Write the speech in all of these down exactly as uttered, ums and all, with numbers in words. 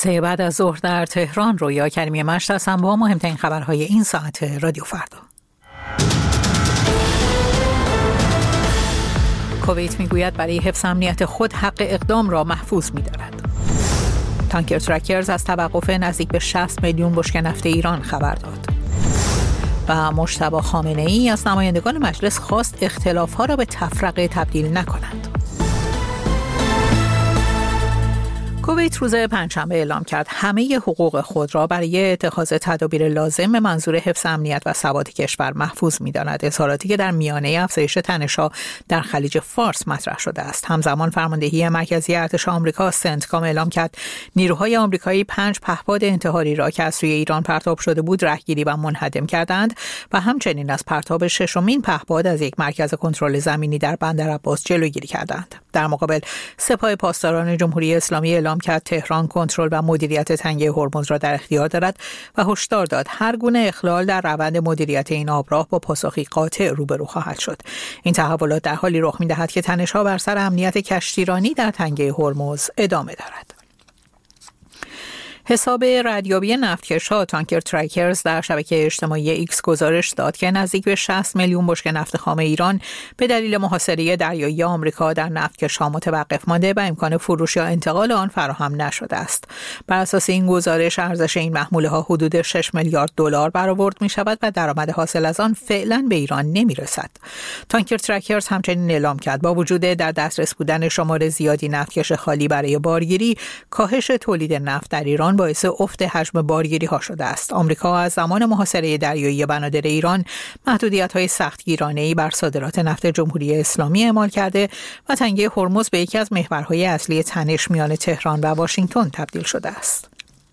سه بعد از ظهر در تهران. رویا کریمی مشت هستم با مهمترین خبرهای این ساعت رادیو فردا. کویت میگوید برای حفظ امنیت خود حق اقدام را محفوظ می‌دارد. تانکر ترکرز از توقف نزدیک به شصت میلیون بشکه نفت ایران خبر داد. و مجتبی خامنه‌ای از نمایندگان مجلس خواست اختلاف‌ها را به تفرقه تبدیل نکنند. کویت روز پنجشنبه اعلام کرد همه حقوق خود را برای اتخاذ تدابیر لازم به منظور حفظ امنیت و ثبات کشور محفوظ می‌داند. اظهاراتی که در میانه افزایش تنش‌ها در خلیج فارس مطرح شده است. همزمان فرماندهی مرکزی ارتش آمریکا سنتکام اعلام کرد نیروهای آمریکایی پنج پهپاد انتحاری را که از سوی ایران پرتاب شده بود رهگیری و منهدم کردند و همچنین از پرتاب ششمین پهپاد از یک مرکز کنترل زمینی در بندرعباس جلوگیری کردند. در مقابل سپاه پاسداران جمهوری اسلامی اعلام کرد تهران کنترل و مدیریت تنگه هرمز را در اختیار دارد و هشدار داد هر گونه اخلال در روند مدیریت این آبراه با پاسخی قاطع روبرو خواهد شد. این تحولات در حالی رخ می‌دهد که تنش‌ها بر سر امنیت کشتیرانی در تنگه هرمز ادامه دارد. حساب ردیابی نفتکش‌ها تانکر ترکرز در شبکه اجتماعی ایکس گزارش داد که نزدیک به شصت میلیون بشکه نفت خام ایران به دلیل محاصره دریایی آمریکا در نفتکش‌ها متوقف مانده و امکان فروش یا انتقال آن فراهم نشده است. بر اساس این گزارش ارزش این محموله‌ها حدود شش میلیارد دلار برآورد می‌شود و درآمد حاصل از آن فعلا به ایران نمی‌رسد. تانکر ترکرز همچنین اعلام کرد با وجود در دسترس بودن شمار زیادی نفتکش خالی برای بارگیری، کاهش تولید نفت در ایران باعث افت حجم بارگیری ها شده است. آمریکا از زمان محاصره دریایی بنادر ایران محدودیت‌های سختگیرانه‌ای بر صادرات نفت جمهوری اسلامی اعمال کرده و تنگه هرمز به یکی از محورهای اصلی تنش میان تهران و واشنگتن تبدیل شده است.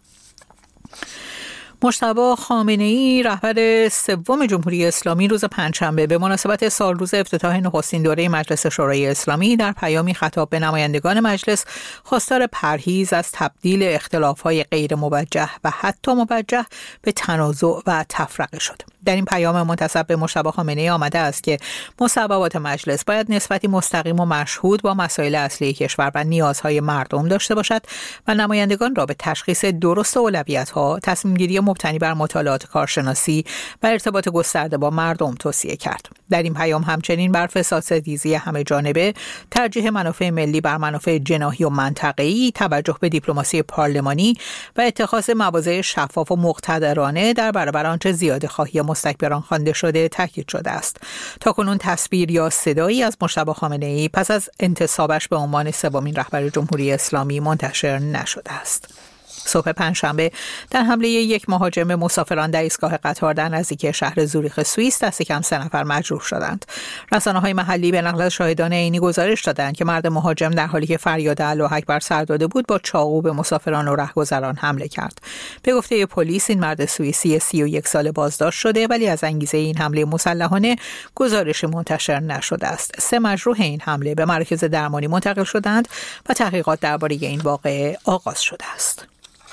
مجتبی خامنه‌ای رهبر سوم جمهوری اسلامی روز پنجشنبه به مناسبت سالروز افتتاح نخستین دوره مجلس شورای اسلامی در پیامی خطاب به نمایندگان مجلس خواستار پرهیز از تبدیل اختلاف‌های غیر موجه و حتی موجه به تنازع و تفرقه شد. در این پیام منتسب به مجتبی خامنه‌ای آمده است که مصوبات مجلس باید نسبتی مستقیم و مشهود با مسائل اصلی کشور و نیازهای مردم داشته باشد و نمایندگان را به تشخیص درست اولویت‌ها، تصمیم‌گیری مبتنی بر مطالعات کارشناسی و ارتباط گسترده با مردم توصیه کرد. در این پیام همچنین بر فسادستیزی همه جانبه، ترجیح منافع ملی بر منافع جناحی و منطقه‌ای، توجه به دیپلماسی پارلمانی و اتخاذ مواضع شفاف و مقتدرانه در برابر آنچه زیاده‌خواهی مستکبران خوانده شده تاکید شده است. تاکنون تصویر یا صدایی از مجتبی خامنه‌ای پس از انتصابش به عنوان سومین رهبر جمهوری اسلامی منتشر نشده است. صبح پنجشنبه در حمله یک مهاجم به مسافران در ایستگاه قطار در نزدیکی شهر زوریخ سوئیس دست کم سه نفر مجروح شدند. رسانه‌های محلی به نقل از شاهدان عینی گزارش دادند که مرد مهاجم در حالی که فریاد الله اکبر سر داده بود با چاقو به مسافران و رهگذران حمله کرد. به گفته پلیس این مرد سوئیسی سی و یک ساله بازداشت شده ولی از انگیزه این حمله مسلحانه گزارشی منتشر نشده است. سه مجروح این حمله به مراکز درمانی منتقل شدند و تحقیقات درباره این واقعه آغاز شده است.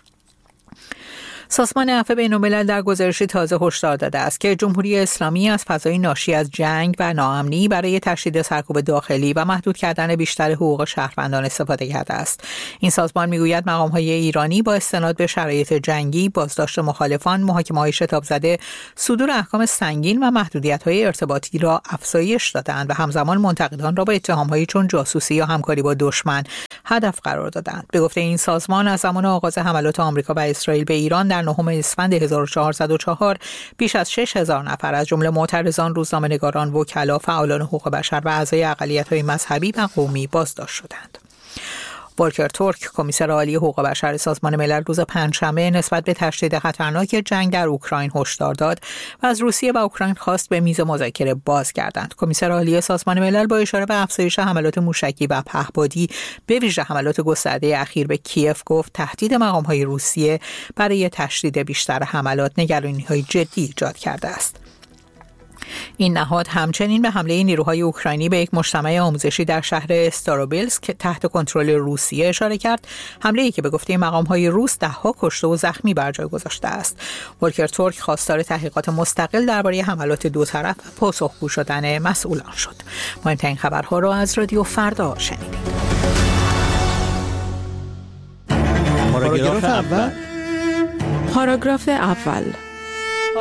سازمان عفو بین‌الملل در گزارشی تازه هشدار داده است که جمهوری اسلامی از فضای ناشی از جنگ و ناامنی برای تشدید سرکوب داخلی و محدود کردن بیشتر حقوق شهروندان استفاده کرده است. این سازمان میگوید مقام‌های ایرانی با استناد به شرایط جنگی، بازداشت مخالفان، محاکمه‌های شتاب زده، صدور احکام سنگین و محدودیت‌های ارتباطی را افزایش دادند و همزمان منتقدان را با اتهام‌هایی چون جاسوسی یا همکاری با دشمن هدف قرار دادند. به گفته این سازمان از زمان آغاز حملات آمریکا و اسرائیل به ایران در نهم اسفند هزار و چهارصد و چهار بیش از شش هزار نفر از جمله معترضان، روزنامه‌نگاران، وکلا، فعالان حقوق بشر و اعضای اقلیت‌های مذهبی و قومی بازداشت شدند. ولکر تورک، کمیسر عالی حقوق بشر سازمان ملل، روز پنجشنبه نسبت به تشدید خطرناک جنگ در اوکراین هشدار داد و از روسیه و اوکراین خواست به میز مذاکره بازگردند. کمیسر عالی سازمان ملل با اشاره به افزایش حملات موشکی و پهپادی به ویژه حملات گسترده اخیر به کیف گفت تهدید مقام‌های روسیه برای تشدید بیشتر حملات نگرانی‌های جدی ایجاد کرده است. این نهاد همچنین به حمله نیروهای اوکراینی به یک مجتمع آموزشی در شهر استاروبیلسک که تحت کنترل روسیه اشاره کرد، حمله‌ای که به گفته مقام‌های روس ده‌ها کشته و زخمی بر جای گذاشته است. ولکر تورک خواستار تحقیقات مستقل درباره حملات دو طرف و پاسخگو شدن مسئولان شد. مهمترین خبرها را از رادیو فردا شنیدید. پاراگراف اول. پاراگراف اول.